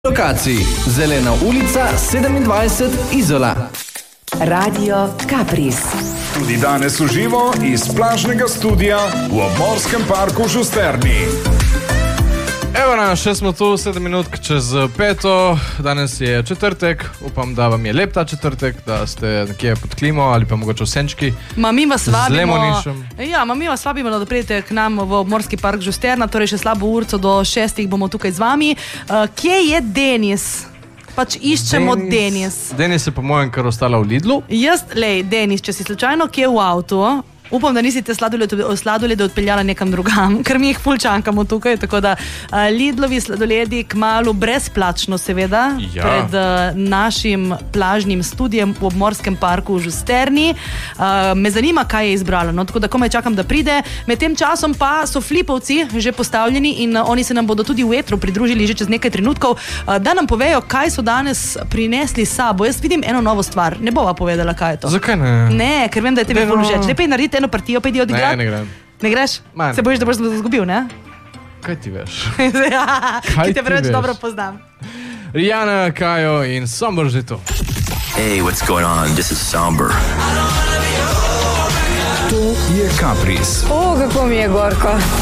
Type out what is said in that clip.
Lokaciji Zelena ulica 27 Izola. Radio Capris. Tudi danes v živo iz plažnega studia v obmorskem parku Žusterni. Evo nas, še smo tu 7 minut čez 5. Danes je četrtek, upam, da vam je lep ta četrtek, da ste nekje pod klimo ali pa mogoče v senčki. Mi vas vabimo, z lemonišem. Mi vas vabimo, da pridete k nam v obmorski park Žusterna, torej še slabo urco do 6 bomo tukaj z vami. Kje je Denis? Pač iščemo Denis. Denis je po mojem kar ostala v Lidlu. Denis, če si slučajno kje v avtu, upam, da nisi te sladolede odpeljala nekam drugam, ker mi jih ful čakamo tukaj, tako da Lidlovi sladoledi kmalu brezplačno seveda, pred našim plažnim studijem v obmorskem parku v Žusterni. Me zanima, kaj je izbrala, no, tako da komaj čakam, da pride. Med tem časom pa so flipovci že postavljeni in oni se nam bodo tudi v etru pridružili že čez nekaj trenutkov, da nam povejo, kaj so danes prinesli s sabo. Jaz vidim eno novo stvar, ne bova povedala, kaj je to. Zakaj ne? Ne, ker vem, da je tebi ful všeč. Lepej naredite eno partijo, pa idi odigrati. Ne grem. Ne greš? Se bojiš, da boš zgubil, ne? Kaj ti veš? Ki te preveč dobro poznam. Rihanna, Kajo in Somber že tu. Hey, what's going on? This is Somber. To je Capris. Kako mi je gorko.